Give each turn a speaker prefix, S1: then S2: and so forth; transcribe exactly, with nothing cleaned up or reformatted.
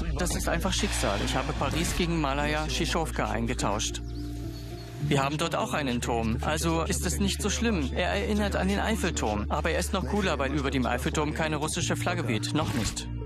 S1: Das ist einfach Schicksal. Ich habe Paris gegen Malaya Schischowka eingetauscht. Wir haben dort auch einen Turm, also ist es nicht so schlimm. Er erinnert an den Eiffelturm, aber er ist noch cooler, weil über dem Eiffelturm keine russische Flagge weht. Noch nicht.